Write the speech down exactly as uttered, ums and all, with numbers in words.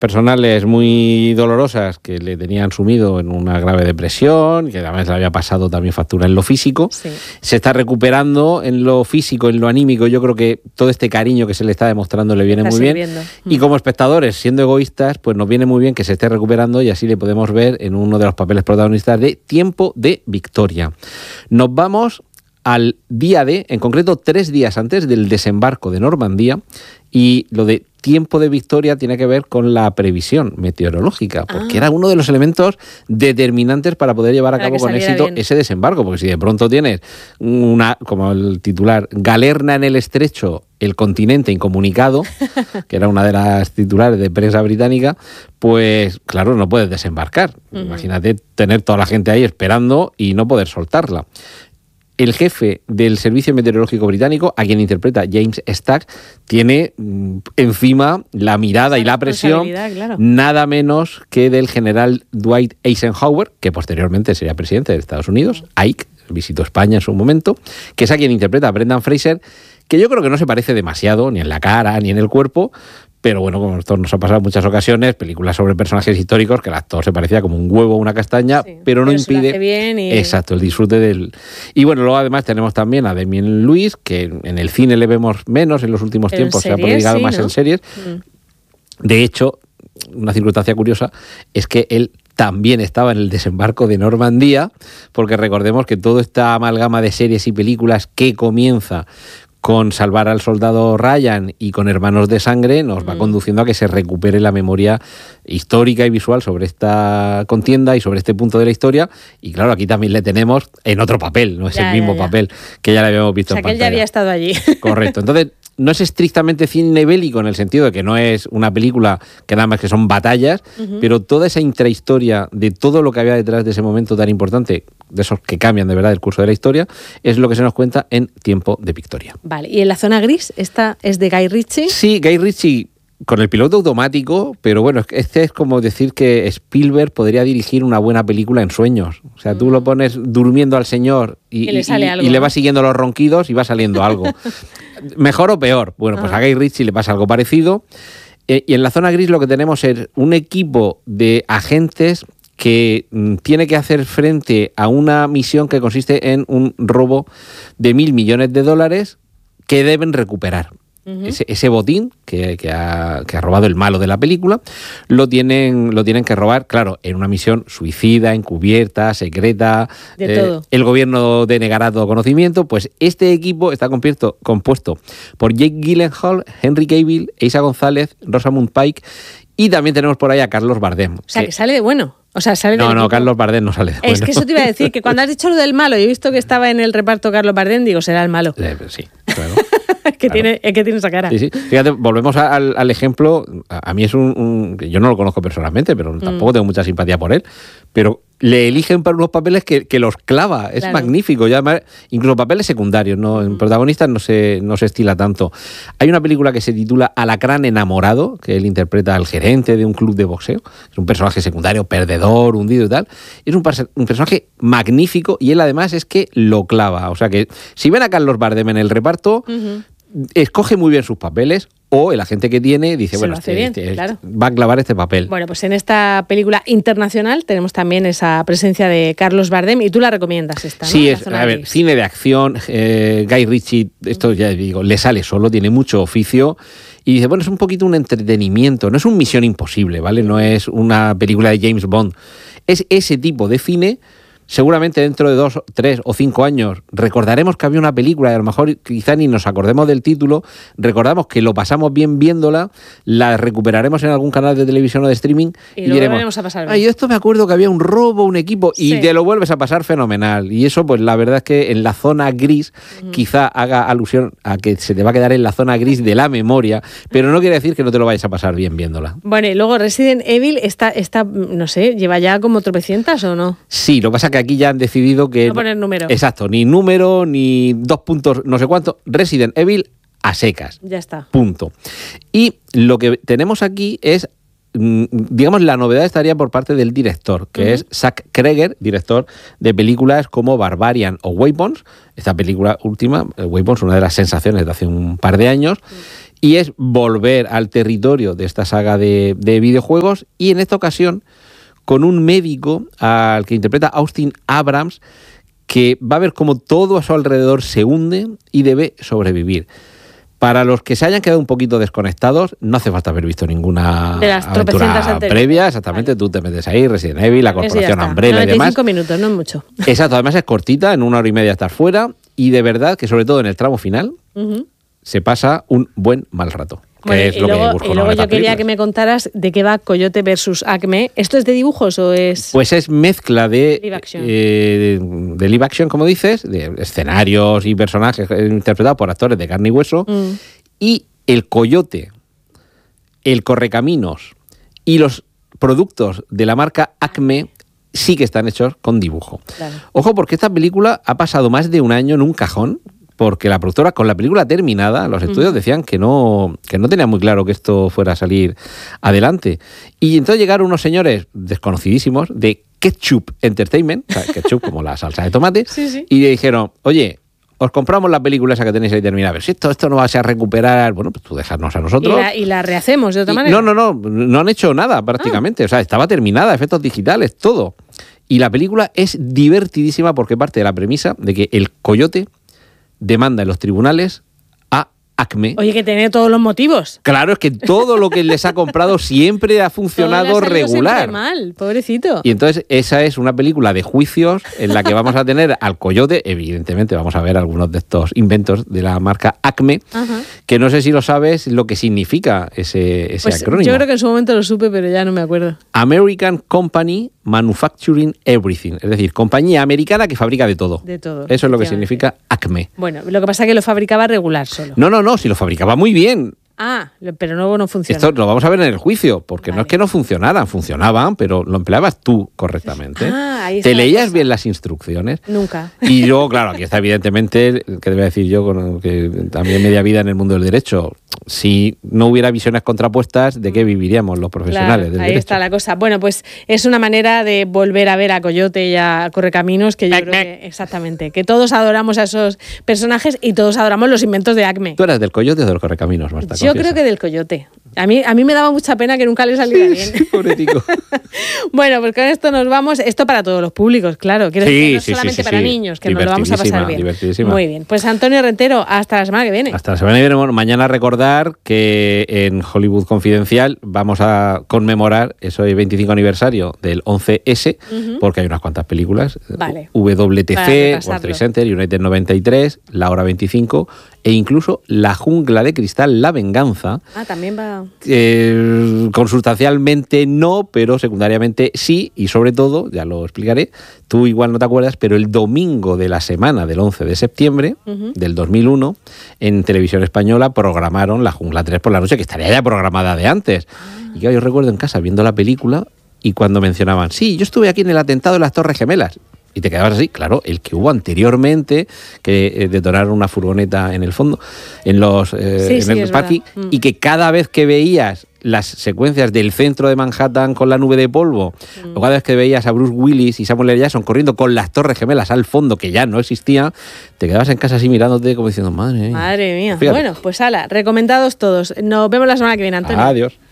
personales muy dolorosas que le tenían sumido en una grave depresión, que además le había pasado también factura en lo físico. Sí. Se está recuperando en lo físico, en lo anímico. Yo creo que todo este cariño que se le está demostrando le viene está muy sirviendo. bien. Y como espectadores, siendo egoístas, pues nos viene muy bien que se esté recuperando y así le podemos ver en uno de los papeles protagonistas de Tiempo de Victoria. Nos vamos al día D, en concreto tres días antes del desembarco de Normandía, y lo de Tiempo de Victoria tiene que ver con la previsión meteorológica, porque ah. era uno de los elementos determinantes para poder llevar a para cabo con éxito bien. ese desembarco, porque si de pronto tienes una, como el titular, galerna en el estrecho, el continente incomunicado, que era una de las titulares de prensa británica, pues claro, no puedes desembarcar. Uh-huh. Imagínate tener toda la gente ahí esperando y no poder soltarla. El jefe del Servicio Meteorológico Británico, a quien interpreta James Stack, tiene mm, encima la mirada y la presión claro. nada menos que del general Dwight Eisenhower, que posteriormente sería presidente de Estados Unidos, Ike, visitó España en su momento, que es a quien interpreta a Brendan Fraser, que yo creo que no se parece demasiado, ni en la cara, ni en el cuerpo, pero bueno, como esto nos ha pasado en muchas ocasiones, películas sobre personajes históricos, que el actor se parecía como un huevo o una castaña, sí, pero no pero impide... Se lo hace bien y... Exacto, el disfrute del... Y bueno, luego además tenemos también a Damien Lewis, que en el cine le vemos menos en los últimos pero tiempos, series, se ha prodigado sí, más ¿no? en series. Mm. De hecho, una circunstancia curiosa es que él también estaba en el desembarco de Normandía, porque recordemos que toda esta amalgama de series y películas que comienza con Salvar al soldado Ryan y con Hermanos de Sangre nos va mm. conduciendo a que se recupere la memoria histórica y visual sobre esta contienda y sobre este punto de la historia. Y claro, aquí también le tenemos en otro papel, no es ya, el mismo ya, ya. papel que ya le habíamos visto en pantalla. O sea, que él ya había estado allí. Correcto. Entonces, no es estrictamente cine bélico en el sentido de que no es una película que nada más que son batallas, uh-huh. pero toda esa intrahistoria de todo lo que había detrás de ese momento tan importante, de esos que cambian de verdad el curso de la historia, es lo que se nos cuenta en Tiempo de Victoria. Vale, ¿y en la zona gris esta es de Guy Ritchie? Sí, Guy Ritchie con el piloto automático, pero bueno, este es como decir que Spielberg podría dirigir una buena película en sueños. O sea, mm. tú lo pones durmiendo al señor y, y, le, sale y, algo, y ¿no? le vas siguiendo los ronquidos y va saliendo algo. ¿Mejor o peor? Bueno, pues ah. a Guy Ritchie le pasa algo parecido. Eh, y en la zona gris lo que tenemos es un equipo de agentes que mm, tiene que hacer frente a una misión que consiste en un robo de mil millones de dólares que deben recuperar. Uh-huh. Ese, ese botín que, que, ha, que ha robado el malo de la película lo tienen, lo tienen que robar, claro, en una misión suicida, encubierta, secreta. De eh, todo. El gobierno denegará todo conocimiento. Pues este equipo está compuesto, compuesto por Jake Gyllenhaal, Henry Cavill, Eiza González, Rosamund Pike y también tenemos por ahí a Carlos Bardem. O sea, que, que sale de bueno. O sea, sale no, del no, equipo. Carlos Bardem no sale de bueno. Es que eso te iba a decir, que cuando has dicho lo del malo, yo he visto que estaba en el reparto Carlos Bardem, digo, será el malo. Eh, sí, claro. Es que, claro. tiene, es que tiene esa cara. Sí, sí. Fíjate, volvemos a, al, al ejemplo. A, a mí es un, un... Yo no lo conozco personalmente, pero tampoco mm. tengo mucha simpatía por él. Pero le eligen para unos papeles que, que los clava. Es claro. magnífico. Ya, incluso papeles secundarios, ¿no? En mm. protagonistas no se, no se estila tanto. Hay una película que se titula Alacrán enamorado, que él interpreta al gerente de un club de boxeo. Es un personaje secundario, perdedor, hundido y tal. Es un, un personaje magnífico y él además es que lo clava. O sea que si ven a Carlos Bardem en el reparto... Uh-huh. escoge muy bien sus papeles o el agente que tiene dice, Se bueno, este, bien, este, claro. va a clavar este papel. Bueno, pues en esta película internacional tenemos también esa presencia de Carlos Bardem y tú la recomiendas esta, ¿no? Sí, es, a ver, cine de acción, eh, Guy Ritchie, esto ya digo, le sale solo, tiene mucho oficio y dice, bueno, es un poquito un entretenimiento, no es un Misión Imposible, ¿vale? No es una película de James Bond, es ese tipo de cine. Seguramente dentro de dos, tres o cinco años recordaremos que había una película y a lo mejor quizá ni nos acordemos del título, recordamos que lo pasamos bien viéndola, la recuperaremos en algún canal de televisión o de streaming y, y lo diremos, volveremos a pasar bien. Ay, esto me acuerdo que había un robo, un equipo y sí. te lo vuelves a pasar fenomenal. Y eso pues la verdad es que en la zona gris uh-huh. quizá haga alusión a que se te va a quedar en la zona gris de la memoria, pero no quiere decir que no te lo vayas a pasar bien viéndola. Bueno, y luego Resident Evil está, está no sé, ¿lleva ya como tropecientas o no? Sí, lo que pasa es que aquí ya han decidido que... No poner número. Exacto, ni número, ni dos puntos, no sé cuánto. Resident Evil a secas. Ya está. Punto. Y lo que tenemos aquí es, digamos, la novedad estaría por parte del director, que uh-huh. es Zach Cregger, director de películas como Barbarian o Weapons. Esta película última, Weapons, una de las sensaciones de hace un par de años. Uh-huh. y es volver al territorio de esta saga de, de videojuegos, y en esta ocasión con un médico al que interpreta Austin Abrams, que va a ver cómo todo a su alrededor se hunde y debe sobrevivir. Para los que se hayan quedado un poquito desconectados, no hace falta haber visto ninguna de las aventura previa. Exactamente, vale. Tú te metes ahí, Resident Evil, la Corporación Umbrella y demás. noventa y cinco minutos, no es mucho. Exacto, además es cortita, en una hora y media estás fuera, y de verdad que sobre todo en el tramo final uh-huh. se pasa un buen mal rato. Que bueno, es y lo luego, que busco y luego yo quería películas. que me contaras de qué va Coyote versus Acme. ¿Esto es de dibujos o es...? Pues es mezcla de live action, eh, de live action, como dices, de escenarios y personajes interpretados por actores de carne y hueso, mm. y el Coyote, el Correcaminos y los productos de la marca Acme sí que están hechos con dibujo. Claro. Ojo, porque esta película ha pasado más de un año en un cajón, porque la productora, con la película terminada, los estudios decían que no, que no tenían muy claro que esto fuera a salir adelante. Y entonces llegaron unos señores desconocidísimos de Ketchup Entertainment, o sea, ketchup como la salsa de tomate, sí, sí. y le dijeron, oye, os compramos la película esa que tenéis ahí terminada, pero si esto, esto no va a recuperar, bueno, pues tú dejarnos a nosotros. ¿Y la, y la rehacemos de otra y, manera? No, no, no, no han hecho nada prácticamente, ah. o sea, estaba terminada, efectos digitales, todo. Y la película es divertidísima porque parte de la premisa de que el Coyote demanda en los tribunales a Acme. Oye, que tiene todos los motivos. Claro, es que todo lo que les ha comprado siempre ha funcionado todo le ha regular. Siempre mal, pobrecito. Y entonces esa es una película de juicios en la que vamos a tener al Coyote, evidentemente vamos a ver algunos de estos inventos de la marca Acme, ajá. que no sé si lo sabes lo que significa ese, ese pues acrónimo. Yo creo que en su momento lo supe, pero ya no me acuerdo. American Company Manufacturing Everything, es decir, compañía americana que fabrica de todo. De todo. Eso es lo que significa Acme. Bueno, lo que pasa es que lo fabricaba regular solo. No, no, no, si lo fabricaba muy bien. Ah, pero luego no funciona. Esto lo vamos a ver en el juicio, porque vale. no es que no funcionaran, funcionaban, pero lo empleabas tú correctamente. Ah, ahí está. ¿Te leías bien las instrucciones? Nunca. Y luego, claro, aquí está evidentemente, que debo decir yo, con, que también media vida en el mundo del derecho, si no hubiera visiones contrapuestas, ¿de qué viviríamos los profesionales claro, del ahí derecho? Está la cosa. Bueno, pues es una manera de volver a ver a Coyote y a Correcaminos, que yo creo que, exactamente, que todos adoramos a esos personajes y todos adoramos los inventos de Acme. ¿Tú eras del Coyote o del Correcaminos, Marta? Yo Confiesa. creo que del Coyote. A mí, a mí me daba mucha pena que nunca le saliera sí, bien. Sí, pobre tico. Bueno, pues con esto nos vamos. Esto para todos los públicos, claro. Quiero sí, decir, no sí, solamente sí, para sí. niños, que nos lo vamos a pasar bien. Muy bien. Pues Antonio Rentero, hasta la semana que viene. Hasta la semana que viene. Bueno, mañana recordar que en Hollywood Confidencial vamos a conmemorar ese veinticinco aniversario del once ese, uh-huh. porque hay unas cuantas películas. Vale. W T C, World Trade Center, United noventa y tres, La Hora veinticinco e incluso La Jungla de Cristal, La Venganza. Ah, también va... Eh, consustancialmente no, pero secundariamente sí, y sobre todo, ya lo explicaré, tú igual no te acuerdas, pero el domingo de la semana del once de septiembre uh-huh. del dos mil uno, en Televisión Española programaron La Jungla tres por la noche, que estaría ya programada de antes. Uh-huh. Y yo recuerdo en casa viendo la película y cuando mencionaban, sí, yo estuve aquí en el atentado de las Torres Gemelas. Y te quedabas así, claro, el que hubo anteriormente, que eh, detonaron una furgoneta en el fondo, en los eh, sí, en sí, el parking, mm. y que cada vez que veías las secuencias del centro de Manhattan con la nube de polvo, mm. o cada vez que veías a Bruce Willis y Samuel L. Jackson corriendo con las Torres Gemelas al fondo, que ya no existía, te quedabas en casa así mirándote como diciendo, madre mía. Madre mía. Fíjate. Bueno, pues ala, recomendados todos. Nos vemos la semana que viene, Antonio. Adiós.